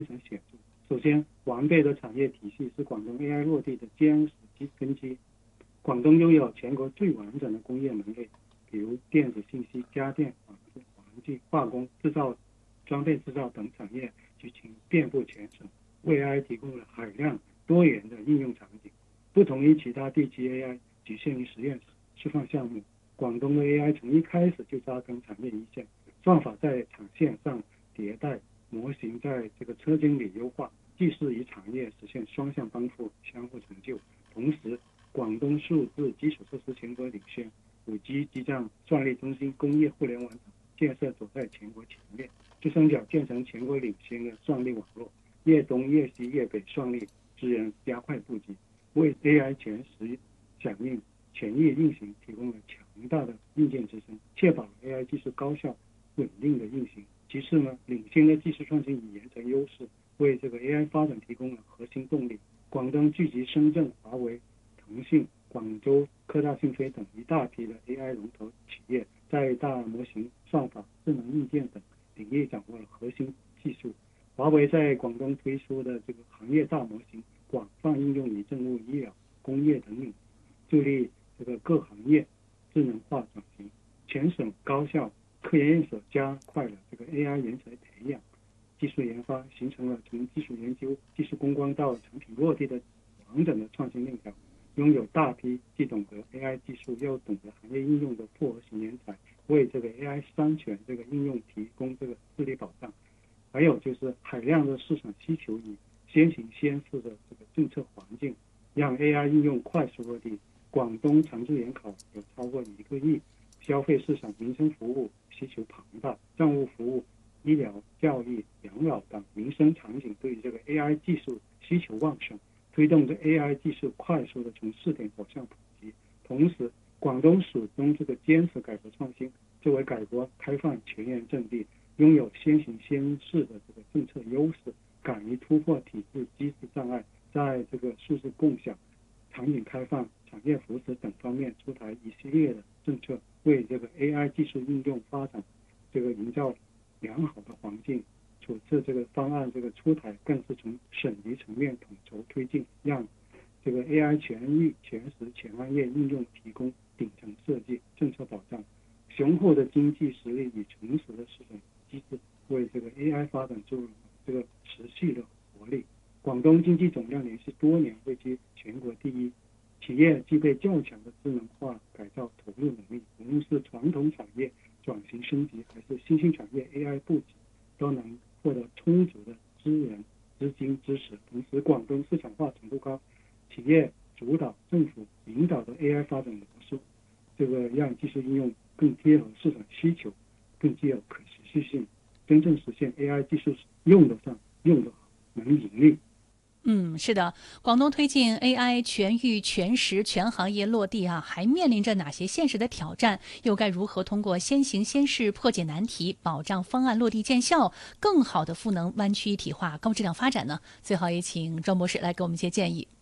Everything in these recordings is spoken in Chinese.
常显著。首先，完备的产业体系是广东 AI 落地的坚实根基。广东拥有全国最完整的工业门类，比如电子信息、家电、纺织、环境、化工、制造、装备制造等产业剧情遍布全省，为 AI 提供了海量多元的应用场景。不同于其他地区 AI 局限于实验室示范项目，广东的 AI 从一开始就扎根产业一线，算法在产线上迭代，模型在这个车间里优化，技术与产业实现双向奔赴、相互成就。同时，广东数字基础设施全国领先，5G 基站、算力中心、工业互联网建设走在全国前面，珠三角建成全国领先的算力网络，粤东、粤西、粤北算力资源加快布局，为 AI 全时响应、全域运行提供了强大的硬件支撑，确保 AI 技术高效稳定的运行。其次呢，领先的技术创新与研发优势为这个 AI 发展提供了核心动力。广东聚集深圳、华为、腾讯、广州科大讯飞等一大批的 AI 龙头企业，在大模型、算法、智能硬件等领域掌握了核心技术。华为在广东推出的这个行业大模型，广泛应用于政务、医疗、工业等领域，助力这个各行业智能化转型。全省高校、科研院所加快了这个 AI 人才培养、技术研发，形成了从技术研究、技术攻关到产品落地的完整的创新链条。拥有大批既懂得 AI 技术又懂得行业应用的复合型人才，为这个 AI 三全这个应用提供这个智力保障。还有就是海量的市场需求与先行先试的这个政策环境，让 AI 应用快速落地。广东常住人口有超过1个亿，消费市场、民生服务需求庞大，政务服务、医疗、教育、养老等民生场景对这个 AI 技术需求旺盛，推动着 AI 技术快速的从试点走向普及。同时，广东始终这个坚持改革创新，作为改革开放前沿阵地，拥有先行先试的这个政策优势，敢于突破体制机制障碍，在这个数字共享、场景开放、产业扶持等方面出台一系列的政策，为这个 AI 技术应用发展这个营造良好的环境。此次这个方案这个出台，更是从省级层面统筹推进，让这个 AI 全域、全时、全行业应用提供顶层设计、政策保障。雄厚的经济实力与成熟的市场机制，为这个 AI 发展注入这个持续的活力。广东经济总量连续多年位居全国第一，企业具备较强的智能化改造投入能力，无论是传统产业转型升级，还是新兴产业 AI 布局，都能获得充足的资源、资金支持。同时，广东市场化程度高，企业主导、政府引导的 AI 发展模式，这个让技术应用更贴合市场需求，更具有可持续性，真正实现 AI 技术用得上、用得好、能盈利。 是的，广东推进 AI 全域、全时、全行业落地啊，还面临着哪些现实的挑战？又该如何通过先行先试破解难题，保障方案落地见效，更好的赋能湾区一体化、高质量发展呢？最好也请庄博士来给我们一些建议。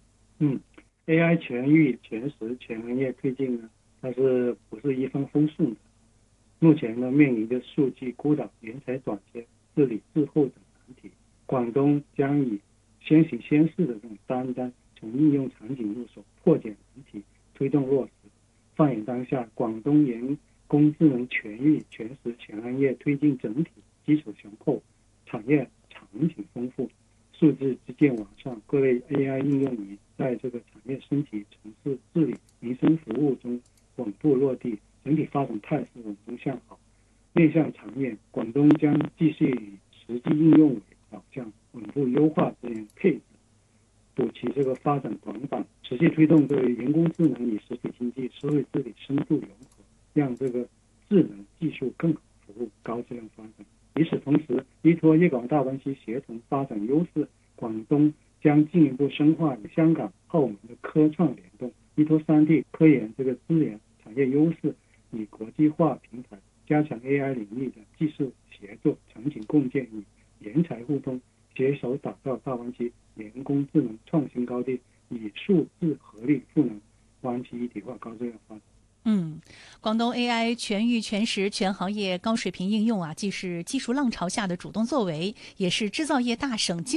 AI 全域、全时、全行业推进呢，它是不是一帆风顺的？目前呢，面临着数据孤岛、人才短缺、治理滞后等难题。广东将以先行先试的这种担当，从应用场景入手，破解难题，推动落实。放眼当下，广东人工智能全域、全时、全行业推进整体基础雄厚，产业场景丰富，数字基建完善，各类 AI 应用于在这个产业升级、城市治理、民生服务中稳步落地，整体发展态势稳中向好。面向长远，广东将继续以实际应用为导向，稳步优化资源配置，补齐这个发展短板，持续推动这个人工智能与实体经济、社会治理深度融合，让这个智能技术更好服务高质量发展。与此同时，依托粤港澳大湾区协同发展优势，广东将进一步深化与香港、澳门的科创联动，依托三地科研这个资源、产业优势与国际化平台，加强 AI 领域的技术协作、场景共建与人才互通，携手打造大湾区人工智能创新高地，以数字合力赋能湾区一体化高质量发展。 广东 AI 全域全时全行业高水平应用啊，既是技术浪潮下的主动作为，也是制造业大省